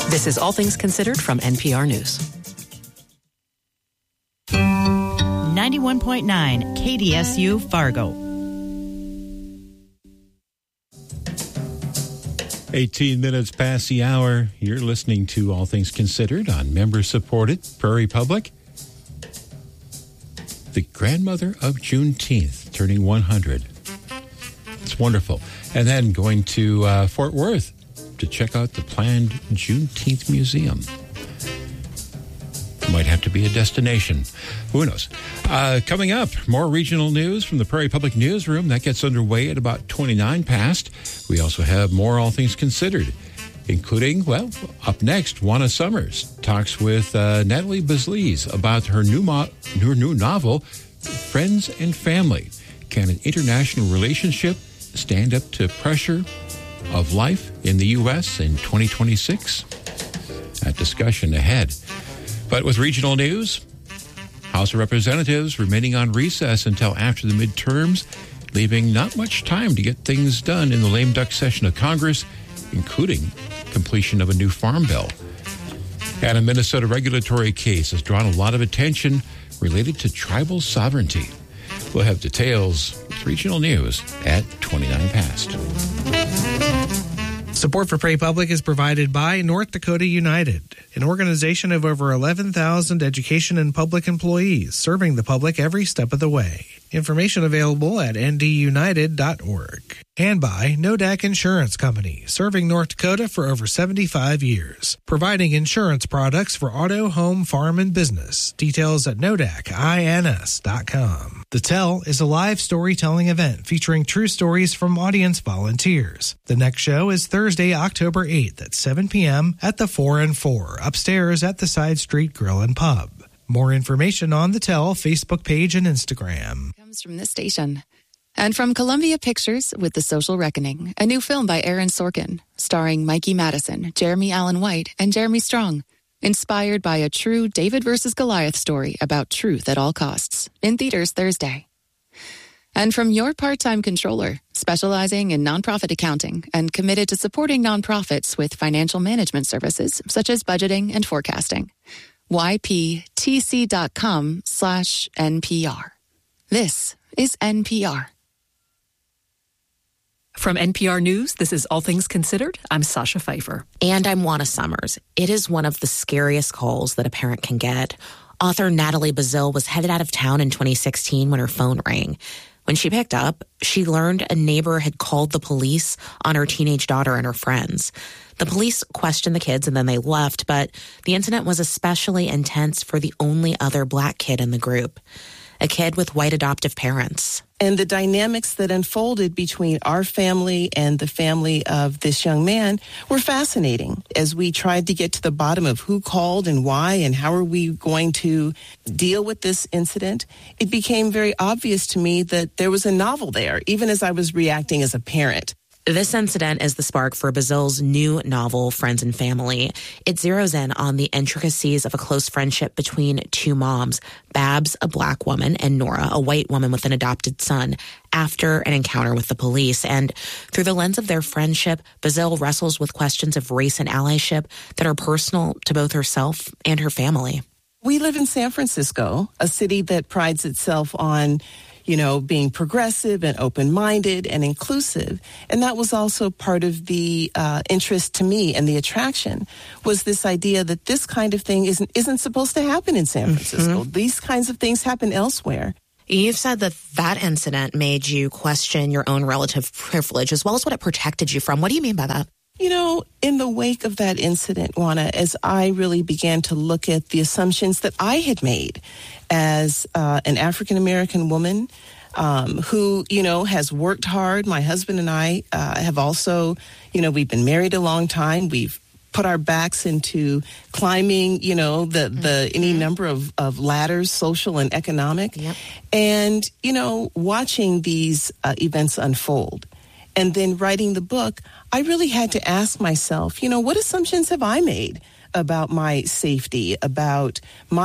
This is All Things Considered from NPR News. 91.9 KDSU Fargo. 18 minutes past the hour. You're listening to All Things Considered on member-supported Prairie Public. The grandmother of Juneteenth, turning 100. It's wonderful. And then going to Fort Worth to check out the planned Juneteenth Museum. Might have to be a destination. Who knows? Coming up, more regional news from the Prairie Public Newsroom. That gets underway at about 29 past. We also have more All Things Considered, including, well, up next, Juana Summers talks with Natalie Bislees about her new novel, Friends and Family. Can an international relationship stand up to pressure of life in the U.S. in 2026? That discussion ahead. But with regional news, House of Representatives remaining on recess until after the midterms, leaving not much time to get things done in the lame duck session of Congress, including completion of a new farm bill. And a Minnesota regulatory case has drawn a lot of attention related to tribal sovereignty. We'll have details with regional news at 29 past. Support for Prairie Public is provided by North Dakota United, an organization of over 11,000 education and public employees serving the public every step of the way. Information available at ndunited.org. And by Nodak Insurance Company, serving North Dakota for over 75 years, providing insurance products for auto, home, farm, and business. Details at nodakins.com. The Tell is a live storytelling event featuring true stories from audience volunteers. The next show is Thursday, October 8th at 7 p.m. at the 4 and 4, upstairs at the Side Street Grill and Pub. More information on the Tell Facebook page and Instagram. Comes from this station. And from Columbia Pictures with The Social Reckoning, a new film by Aaron Sorkin, starring Mikey Madison, Jeremy Allen White, and Jeremy Strong. Inspired by a true David versus Goliath story about truth at all costs. In theaters Thursday. And from your part-time controller, specializing in nonprofit accounting and committed to supporting nonprofits with financial management services such as budgeting and forecasting. yptc.com/NPR. This is NPR. From NPR News, this is All Things Considered. I'm Sasha Pfeiffer. And I'm Juana Summers. It is one of the scariest calls that a parent can get. Author Natalie Bislees was headed out of town in 2016 when her phone rang. When she picked up, she learned a neighbor had called the police on her teenage daughter and her friends. The police questioned the kids and then they left, but the incident was especially intense for the only other Black kid in the group, a kid with white adoptive parents. And the dynamics that unfolded between our family and the family of this young man were fascinating. As we tried to get to the bottom of who called and why and how are we going to deal with this incident, it became very obvious to me that there was a novel there, even as I was reacting as a parent. This incident is the spark for Bislees' new novel, Friends and Family. It zeroes in on the intricacies of a close friendship between two moms, Babs, a Black woman, and Nora, a white woman with an adopted son, after an encounter with the police. And through the lens of their friendship, Bislees wrestles with questions of race and allyship that are personal to both herself and her family. We live in San Francisco, a city that prides itself on being progressive and open-minded and inclusive. And that was also part of the interest to me and the attraction was this idea that this kind of thing isn't supposed to happen in San Francisco. Mm-hmm. These kinds of things happen elsewhere. You've said that incident made you question your own relative privilege as well as what it protected you from. What do you mean by that? In the wake of that incident, Juana, as I really began to look at the assumptions that I had made as an African-American woman who, has worked hard. My husband and I have also, we've been married a long time. We've put our backs into climbing, any number of ladders, social and economic. Yep. And, watching these events unfold. And then writing the book, I really had to ask myself, what assumptions have I made about my safety, about my